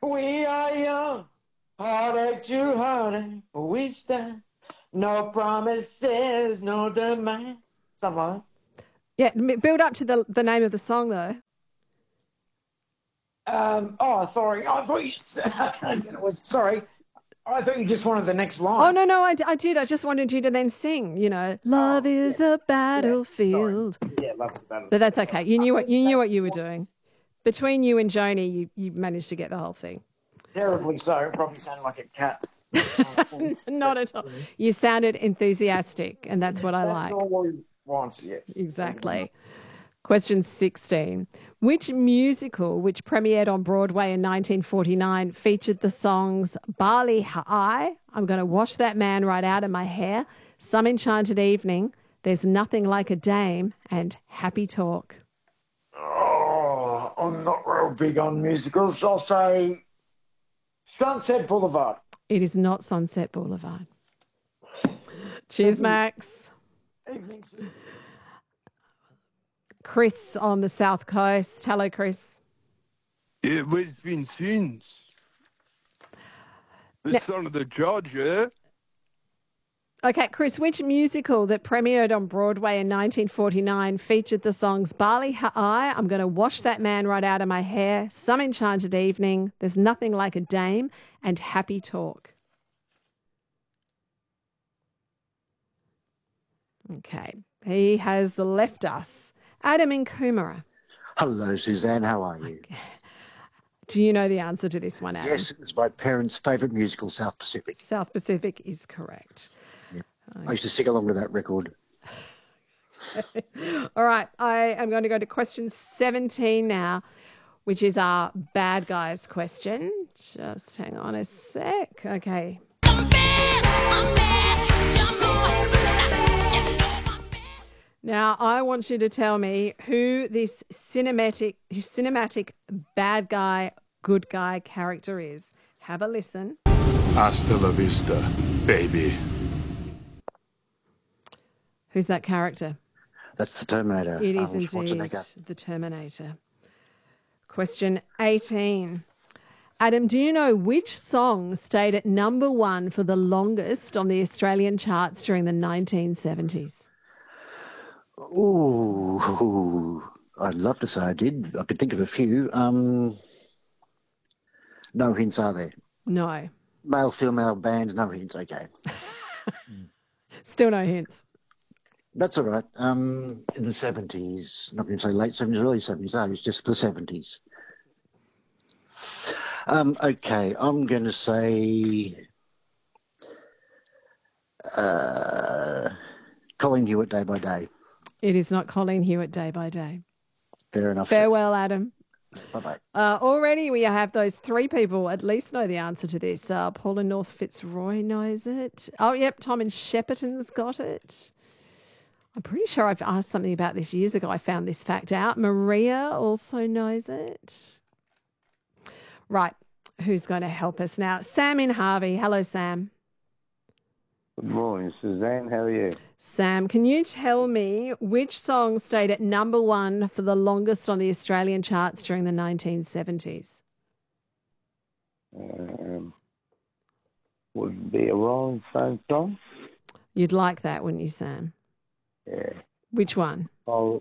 We are young, heartache to heartache, we stand. No promises, no demand. Something like Yeah, build up to the name of the song, though. Sorry. I thought you. I can't get it. Sorry. I thought you just wanted the next line. Oh, no, I did. I just wanted you to then sing, love is a battlefield. Yeah, love's a battlefield. But that's okay. You knew what you were doing. Between you and Joni, you managed to get the whole thing. Terribly so. It probably sounded like a cat. Not at all. You sounded enthusiastic, and that's what I like. That's all we want, yes. Exactly. Question 16. Which musical, which premiered on Broadway in 1949, featured the songs Bali Ha'ai, I'm going to wash that man right out of my hair, Some Enchanted Evening, There's Nothing Like a Dame, and Happy Talk? Oh, I'm not real big on musicals. I'll say Sunset Boulevard. It is not Sunset Boulevard. Cheers, Max. Evening. Chris on the South Coast. Hello, Chris. It was Vincennes. The son of the judge, eh? Okay, Chris, which musical that premiered on Broadway in 1949 featured the songs Bali Ha'ai, I'm going to wash that man right out of my hair, Some Enchanted Evening, There's Nothing Like a Dame, and Happy Talk? Okay, he has left us. Adam in Coomera. Hello, Suzanne. How are you? Do you know the answer to this one, Adam? Yes, it was my parents' favourite musical, South Pacific. South Pacific is correct. Yeah. I used to sing along to that record. All right, I am going to go to question 17 now, which is our bad guys question. Just hang on a sec. Okay. Now, I want you to tell me who this cinematic bad guy, good guy character is. Have a listen. Hasta la vista, baby. Who's that character? That's the Terminator. It is Arnold indeed Schwarzenegger. the Terminator. Question 18. Adam, do you know which song stayed at number one for the longest on the Australian charts during the 1970s? Ooh, I'd love to say I did. I could think of a few. No hints, are there? No. Male, female bands, no hints. Okay. Still no hints. That's all right. In the 70s, not going to say late 70s, early 70s, no, it's just the 70s. Okay, I'm going to say Colin Hewitt, Day by Day. It is not Colleen Hewitt, Day by Day. Fair enough. Farewell, Adam. Bye-bye. Already we have those three people at least know the answer to this. Paul in North Fitzroy knows it. Oh, yep, Tom in Shepparton's got it. I'm pretty sure I've asked something about this years ago. I found this fact out. Maria also knows it. Right, who's going to help us now? Sam in Harvey. Hello, Sam. Good morning, Suzanne. How are you? Sam, can you tell me which song stayed at number one for the longest on the Australian charts during the 1970s? Would be a Rolling Stone song. You'd like that, wouldn't you, Sam? Yeah. Which one? Oh,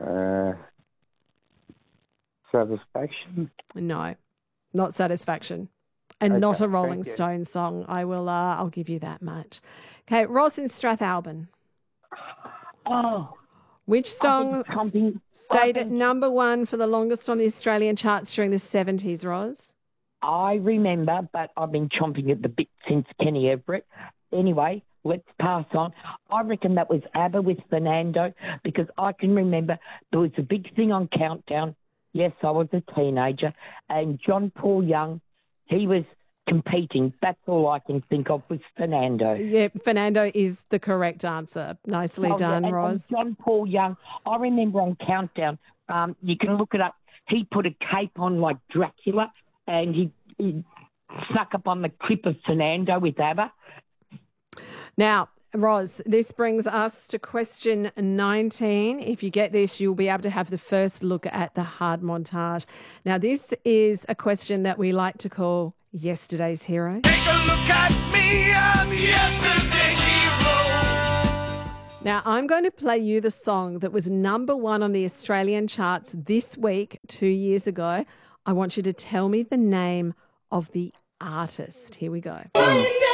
Satisfaction. No, not Satisfaction. And Okay, not a Rolling thank you. Stone song. I'll give you that much. Okay, Ross in Strathalbyn. Oh, Which song stayed at number one for the longest on the Australian charts during the 70s, Roz? I remember, but I've been chomping at the bit since Kenny Everett. Anyway, let's pass on. I reckon that was ABBA with Fernando, because I can remember there was a big thing on Countdown. Yes, I was a teenager, and John Paul Young, he was competing. That's all I can think of was Fernando. Yeah, Fernando is the correct answer. Nicely done, and Roz. John Paul Young, I remember on Countdown, you can look it up, he put a cape on like Dracula, and he snuck up on the clip of Fernando with ABBA. Now, Roz, this brings us to question 19. If you get this, you'll be able to have the first look at the hard montage. Now, this is a question that we like to call Yesterday's Hero. Take a look at me, I'm yesterday's hero. Now, I'm going to play you the song that was number 1 on the Australian charts this week, 2 years ago. I want you to tell me the name of the artist. Here we go.